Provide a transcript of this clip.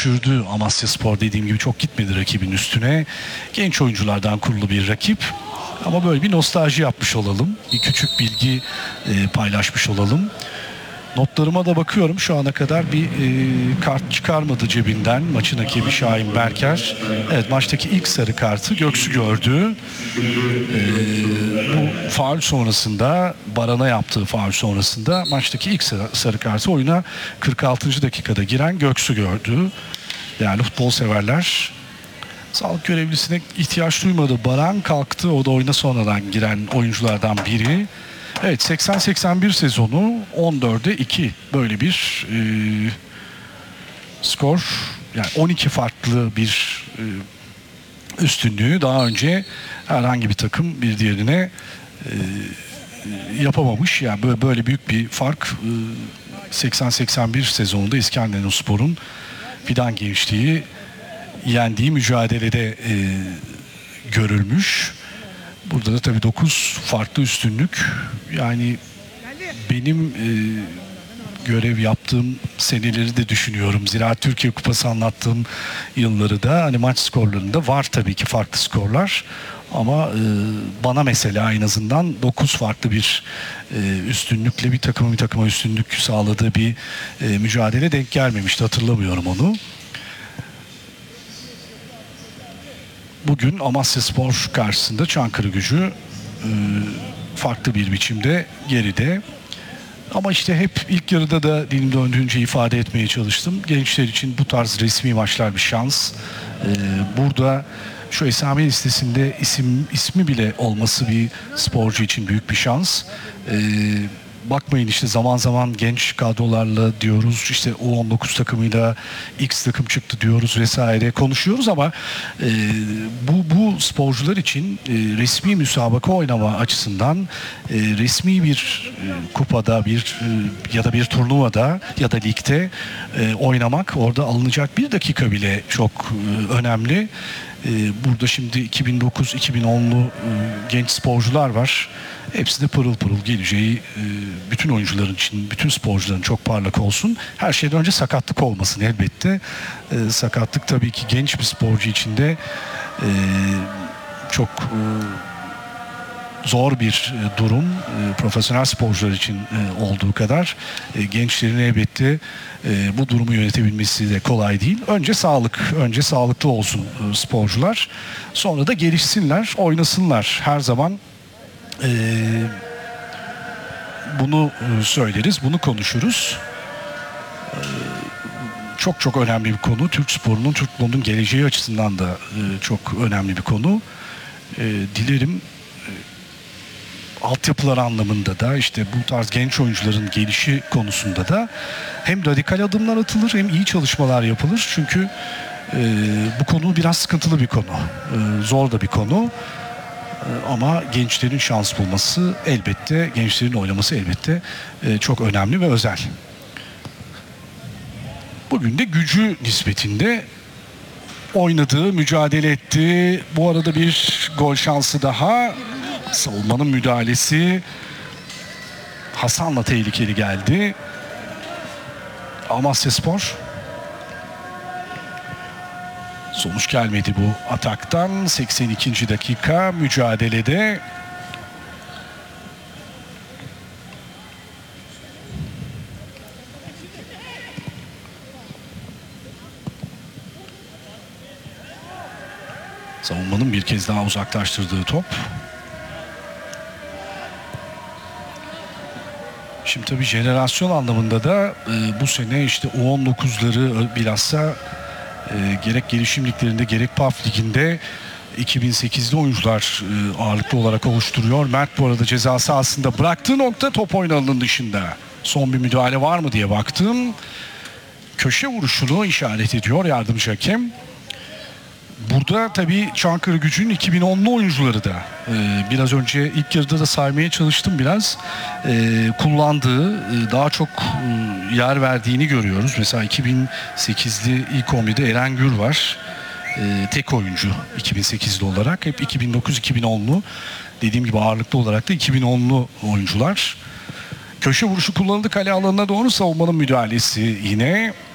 düşürdü Amasyaspor, dediğim gibi çok gitmedi rakibin üstüne. Genç oyunculardan kurulu bir rakip. Ama böyle bir nostalji yapmış olalım. Bir küçük bilgi paylaşmış olalım. Notlarıma da bakıyorum. Şu ana kadar bir kart çıkarmadı cebinden maçın hakemi Şahin Berker. Evet, maçtaki ilk sarı kartı Göksu gördü. Bu faul sonrasında, Baran'a yaptığı faul sonrasında maçtaki ilk sarı kartı oyuna 46. dakikada giren Göksu gördü. Değerli futbol severler, sağlık görevlisine ihtiyaç duymadı. Baran kalktı. O da oyuna sonradan giren oyunculardan biri. Evet, 80-81 sezonu 14'e 2 böyle bir skor. Yani 12 farklı bir üstünlüğü daha önce herhangi bir takım bir diğerine yapamamış. Yani böyle büyük bir fark 80-81 sezonunda İskenderunspor'un Fidan Gençliği yendiği mücadelede görülmüş. Burada da tabii 9 farklı üstünlük. Yani benim görev yaptığım seneleri de düşünüyorum. Ziraat Türkiye Kupası anlattığım yılları da, hani maç skorlarında var tabii ki farklı skorlar. Ama bana mesela en azından 9 farklı bir üstünlükle bir takıma üstünlük sağladığı bir mücadele denk gelmemişti. Hatırlamıyorum onu. Bugün Amasyaspor karşısında Çankırıgücü farklı bir biçimde geride. Ama işte hep ilk yarıda da dilim döndüğünce ifade etmeye çalıştım. Gençler için bu tarz resmi maçlar bir şans. Burada şu esame listesinde ismi bile olması bir sporcu için büyük bir şans. Bakmayın işte zaman zaman genç kadrolarla diyoruz, işte U19 takımıyla X takım çıktı diyoruz vesaire konuşuyoruz ama bu sporcular için resmi müsabaka oynama açısından resmi bir kupada ya da bir turnuvada ya da ligde oynamak, orada alınacak bir dakika bile çok önemli. Burada şimdi 2009-2010'lu genç sporcular var. Hepsi de pırıl pırıl geleceği, bütün oyuncuların için, bütün sporcuların çok parlak olsun. Her şeyden önce sakatlık olmasın elbette. Sakatlık tabii ki genç bir sporcu için de çok zor bir durum. Profesyonel sporcular için olduğu kadar gençlerin elbette bu durumu yönetebilmesi de kolay değil. Önce sağlık, önce sağlıklı olsun sporcular. Sonra da gelişsinler, oynasınlar. Her zaman bunu söyleriz, bunu konuşuruz. Çok çok önemli bir konu. Türk sporunun, Türk futbolunun geleceği açısından da çok önemli bir konu. Dilerim altyapılar anlamında da, işte bu tarz genç oyuncuların gelişi konusunda da hem radikal adımlar atılır hem iyi çalışmalar yapılır. Çünkü bu konu biraz sıkıntılı bir konu. Zor da bir konu. Ama gençlerin şans bulması elbette, gençlerin oynaması elbette çok önemli ve özel. Bugün de gücü nispetinde oynadığı, mücadele etti. Bu arada bir gol şansı daha. Savunmanın müdahalesi Hasan'la tehlikeli geldi. Amasyaspor. Sonuç gelmedi bu ataktan. 82. dakika mücadelede. Savunmanın bir kez daha uzaklaştırdığı top. Şimdi tabii jenerasyon anlamında da bu sene işte U19'ları bilhassa gerek gelişim liglerinde gerek PAF liginde 2008'li oyuncular ağırlıklı olarak oluşturuyor. Mert bu arada ceza sahasında bıraktığı nokta top oyun alanının dışında. Son bir müdahale var mı diye baktım. Köşe vuruşunu işaret ediyor yardımcı hakem. Burada tabii Çankırıgücü'nün 2010'lu oyuncuları da biraz önce ilk yarıda da saymaya çalıştım biraz. Kullandığı, daha çok yer verdiğini görüyoruz. Mesela 2008'li ilk 11'de Eren Gür var. Tek oyuncu 2008'li olarak. Hep 2009-2010'lu. Dediğim gibi ağırlıklı olarak da 2010'lu oyuncular. Köşe vuruşu kullanıldı kale alanına doğru, savunmanın müdahalesi yine.